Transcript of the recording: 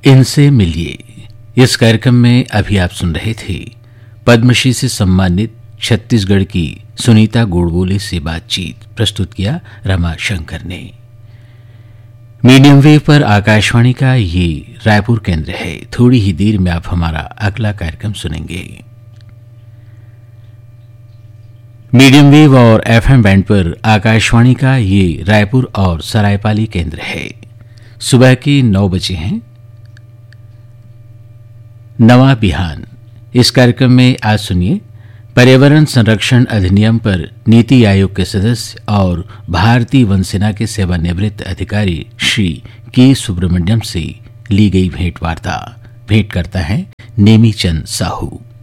इनसे मिलिए। इस कार्यक्रम में अभी आप सुन रहे थे पद्मश्री से सम्मानित छत्तीसगढ़ की सुनीता गोडबोले से बातचीत। प्रस्तुत किया रमाशंकर ने। मीडियम वेव पर आकाशवाणी का ये रायपुर केंद्र है। थोड़ी ही देर में आप हमारा अगला कार्यक्रम सुनेंगे। मीडियम वेव और एफएम बैंड पर आकाशवाणी का ये रायपुर और सरायपाली केंद्र है। सुबह के 9 बजे हैं। नवा बिहान इस कार्यक्रम में आज सुनिए पर्यावरण संरक्षण अधिनियम पर नीति आयोग के सदस्य और भारतीय वन सेना के सेवानिवृत्त अधिकारी श्री के सुब्रमण्यम से ली गई भेंट वार्ता। भेंट करता है नेमी चंद साहू।